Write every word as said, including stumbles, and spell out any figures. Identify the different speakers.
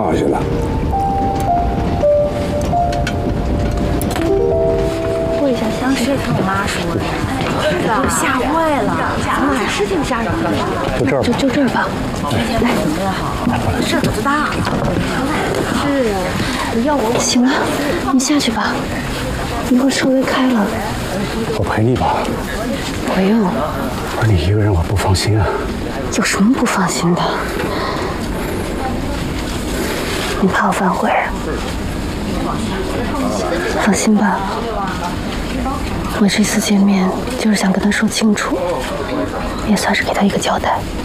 Speaker 1: 掉下去了。
Speaker 2: 过一下香是跟我妈说的，是的，吓坏了，妈是挺吓人的。
Speaker 1: 就这儿吧，
Speaker 2: 就就这儿吧。来，准备好，事儿可就大了。是啊，你要我行了，你下去吧，一会儿车微开了。
Speaker 1: 我陪你吧。
Speaker 2: 不用。
Speaker 1: 我说你一个人我不放心啊。
Speaker 2: 有什么不放心的？你怕我反悔？放心吧，我这次见面就是想跟他说清楚，也算是给他一个交代。